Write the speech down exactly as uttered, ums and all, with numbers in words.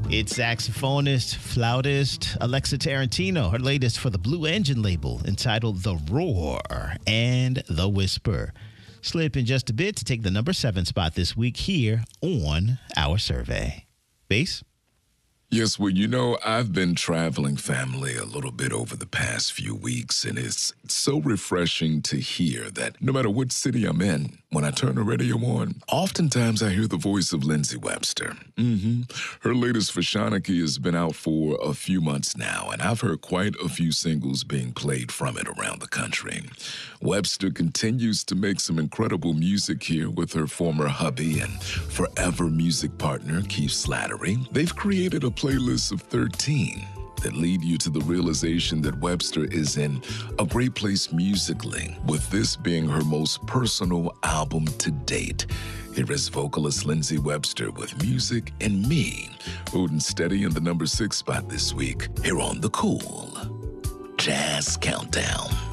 It's saxophonist, flautist Alexa Tarantino, her latest for the Blue Engine label, entitled The Roar and The Whisper. Slip in just a bit to take the number seven spot this week here on our survey. Bass? Yes, well, you know, I've been traveling family a little bit over the past few weeks, and it's so refreshing to hear that no matter what city I'm in, when I turn the radio on, oftentimes I hear the voice of Lindsey Webster. Mm-hmm. Her latest for Shawnee has been out for a few months now, and I've heard quite a few singles being played from it around the country. Webster continues to make some incredible music here with her former hubby and forever music partner, Keith Slattery. They've created a playlist of thirteen that lead you to the realization that Webster is in a great place musically, with this being her most personal album to date. Here is vocalist Lindsey Webster with Music and Me, holding steady in the number six spot this week here on the Cool Jazz Countdown.